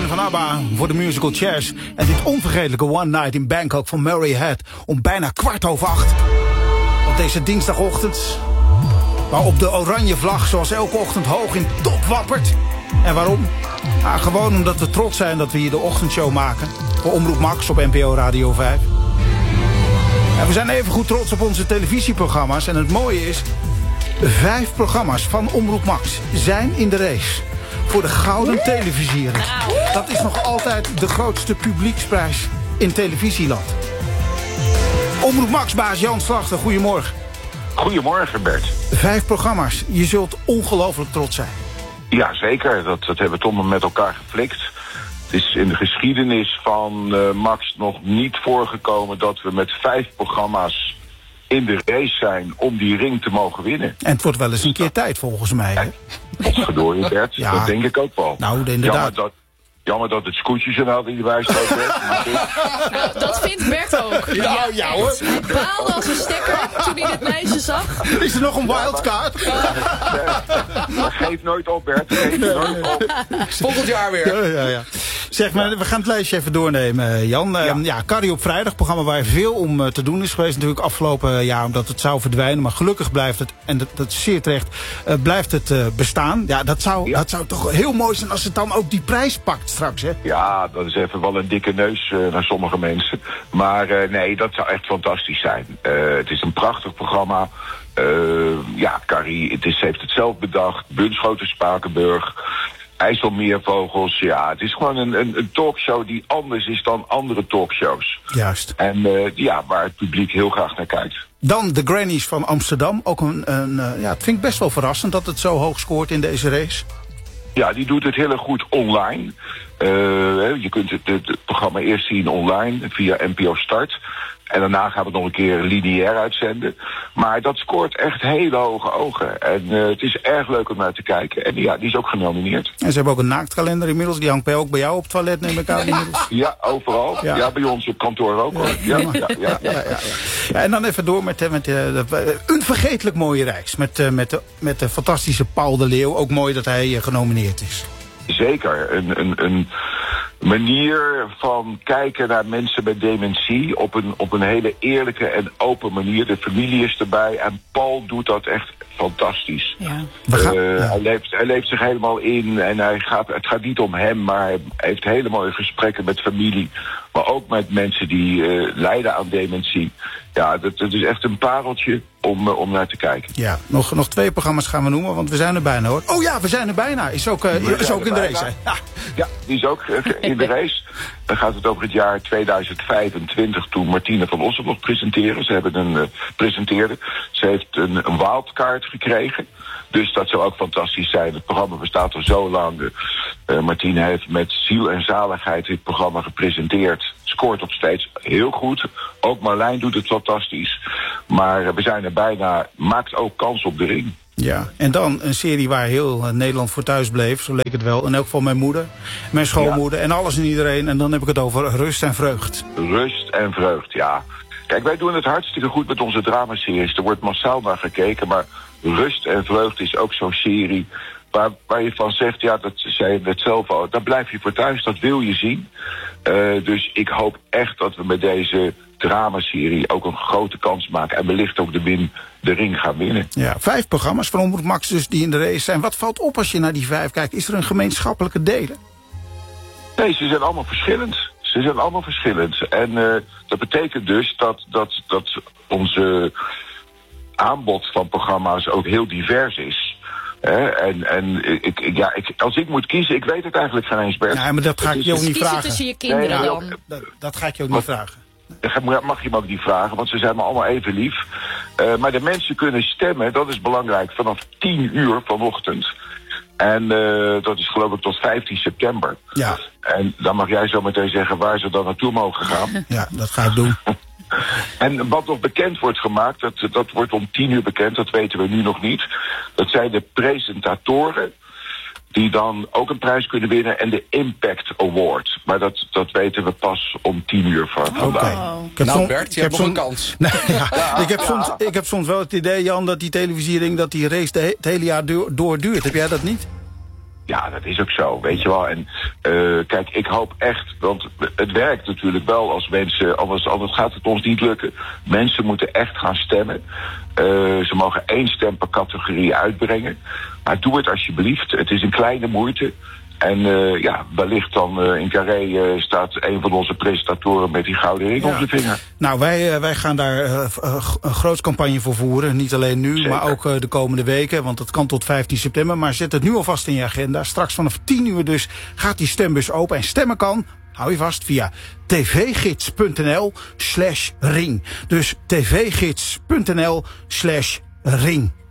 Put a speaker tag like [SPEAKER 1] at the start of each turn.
[SPEAKER 1] van ABBA voor de musical Chairs. En dit onvergetelijke One Night in Bangkok van Murray Head om bijna 7:15. Op deze dinsdagochtend, waarop de oranje vlag zoals elke ochtend hoog in top wappert. En waarom? Gewoon omdat we trots zijn dat we hier de ochtendshow maken. Voor Omroep Max op NPO Radio 5. En we zijn even goed trots op onze televisieprogramma's. En het mooie is, 5 programma's van Omroep Max zijn in de race voor de Gouden Televisiering. Dat is nog altijd de grootste publieksprijs in televisieland. Omroep Max-baas Jan Slachter, goedemorgen.
[SPEAKER 2] Goedemorgen, Bert.
[SPEAKER 1] 5 programma's. Je zult ongelooflijk trots zijn.
[SPEAKER 2] Ja, zeker. Dat hebben we toch met elkaar geflikt. Het is in de geschiedenis van Max nog niet voorgekomen dat we met 5 programma's in de race zijn om die ring te mogen winnen.
[SPEAKER 1] En het wordt wel eens een keer tijd volgens mij. Hè?
[SPEAKER 2] Potverdorie, Bert. Ja. Dat denk ik ook wel.
[SPEAKER 1] Nou, inderdaad.
[SPEAKER 2] Jammer dat het scootjesjournaal niet erbij staat.
[SPEAKER 3] Nou, dat vindt Bert ook.
[SPEAKER 1] Ja hoor.
[SPEAKER 3] Hij baalde als een stekker toen hij dit meisje zag.
[SPEAKER 1] Is er nog een wildcard?
[SPEAKER 2] Maar geef nooit op, Bert. Geef nooit op.
[SPEAKER 4] Volgend jaar weer.
[SPEAKER 1] Ja. Zeg maar, we gaan het lijstje even doornemen, Jan. Carrie op vrijdag, programma waar veel om te doen is geweest. Natuurlijk afgelopen jaar omdat het zou verdwijnen. Maar gelukkig blijft het, en dat is zeer terecht, blijft het bestaan. Ja, dat zou toch heel mooi zijn als het dan ook die prijs pakt straks, hè?
[SPEAKER 2] Ja, dat is even wel een dikke neus naar sommige mensen. Maar nee, dat zou echt fantastisch zijn. Het is een prachtig programma. Carrie, heeft het zelf bedacht. Bunschoten Spakenburg. IJsselmeervogels, ja, het is gewoon een talkshow die anders is dan andere talkshows.
[SPEAKER 1] Juist.
[SPEAKER 2] En waar het publiek heel graag naar kijkt.
[SPEAKER 1] Dan de Grannies van Amsterdam. Ook het vind ik best wel verrassend dat het zo hoog scoort in deze race.
[SPEAKER 2] Ja, die doet het heel erg goed online. Je kunt het programma eerst zien online via NPO Start. En daarna gaan we het nog een keer lineair uitzenden. Maar dat scoort echt hele hoge ogen. En het is erg leuk om naar te kijken. En ja, die is ook genomineerd.
[SPEAKER 1] En ze hebben ook een naaktkalender inmiddels. Die hangt ook bij jou op het toilet, neem ik aan inmiddels.
[SPEAKER 2] Ja, overal. Ja, bij ons op kantoor ook. Hoor. Ja.
[SPEAKER 1] En dan even door met een vergetelijk mooie reis. Met de fantastische Paul de Leeuw. Ook mooi dat hij genomineerd is.
[SPEAKER 2] Zeker. Een manier van kijken naar mensen met dementie op een hele eerlijke en open manier. De familie is erbij en Paul doet dat echt fantastisch. Ja. Hij leeft zich helemaal in en het gaat niet om hem, maar hij heeft hele mooie gesprekken met familie. Maar ook met mensen die lijden aan dementie. Ja, dat is echt een pareltje om naar te kijken. Ja,
[SPEAKER 1] nog 2 programma's gaan we noemen, want we zijn er bijna hoor. Oh ja, we zijn er bijna. Is ook in de race, hè?
[SPEAKER 2] Ja, die is ook in de race. Dan gaat het over het jaar 2025, toen Martine van Ossen nog presenteren. Presenteerde. Ze heeft een wildcard gekregen. Dus dat zou ook fantastisch zijn. Het programma bestaat al zo lang. Martine heeft met ziel en zaligheid dit programma gepresenteerd. Scoort nog steeds heel goed. Ook Marlijn doet het fantastisch. Maar we zijn er bijna. Maakt ook kans op de ring.
[SPEAKER 1] Ja, en dan een serie waar heel Nederland voor thuis bleef. Zo leek het wel. In elk geval mijn moeder, mijn schoonmoeder en alles en iedereen. En dan heb ik het over Rust en Vreugd.
[SPEAKER 2] Rust en Vreugd, ja. Kijk, wij doen het hartstikke goed met onze dramaseries. Er wordt massaal naar gekeken, maar Rust en Vreugd is ook zo'n serie waar je van zegt, ja, dat zei je net zelf al, daar blijf je voor thuis, dat wil je zien. Dus ik hoop echt dat we met deze dramaserie ook een grote kans maken en wellicht ook de ring gaan winnen. Ja,
[SPEAKER 1] 5 programma's van Omroep Max dus die in de race zijn. Wat valt op als je naar die 5 kijkt? Is er een gemeenschappelijke delen?
[SPEAKER 2] Nee, ze zijn allemaal verschillend. En dat betekent dus dat onze aanbod van programma's ook heel divers is. Als ik moet kiezen, ik weet het eigenlijk geen eens, Bert.
[SPEAKER 1] Ja, maar dat ga ik je ook niet vragen.
[SPEAKER 3] Tussen je kinderen dan.
[SPEAKER 1] Dat ga ik je ook niet vragen.
[SPEAKER 2] Mag je me ook niet vragen, want ze zijn me allemaal even lief. Maar de mensen kunnen stemmen, dat is belangrijk, vanaf 10 uur vanochtend. En dat is geloof ik tot 15 september. Ja. En dan mag jij zo meteen zeggen waar ze dan naartoe mogen gaan.
[SPEAKER 1] Ja, dat ga ik doen.
[SPEAKER 2] En wat nog bekend wordt gemaakt, dat wordt om 10 uur bekend, dat weten we nu nog niet. Dat zijn de presentatoren die dan ook een prijs kunnen winnen en de Impact Award. Maar dat weten we pas om 10 uur van vandaag.
[SPEAKER 4] Nou Bert, je hebt nog een kans.
[SPEAKER 1] Ik heb soms wel het idee, Jan, dat die televisiering, dat die race het hele jaar doorduurt. Heb jij dat niet?
[SPEAKER 2] Ja, dat is ook zo, weet je wel. En kijk, ik hoop echt, want het werkt natuurlijk wel als mensen, anders gaat het ons niet lukken. Mensen moeten echt gaan stemmen. Ze mogen 1 stem per categorie uitbrengen. Maar doe het alsjeblieft. Het is een kleine moeite. En wellicht dan in Carré staat een van onze presentatoren met die gouden ring op de vinger.
[SPEAKER 1] Nou, wij gaan daar een groot campagne voor voeren. Niet alleen nu,
[SPEAKER 2] Zeker.
[SPEAKER 1] maar ook de komende weken. Want dat kan tot 15 september. Maar zet het nu alvast in je agenda. Straks vanaf 10 uur dus gaat die stembus open. En stemmen kan, hou je vast, via tvgids.nl/ring. Dus tvgids.nl/ring.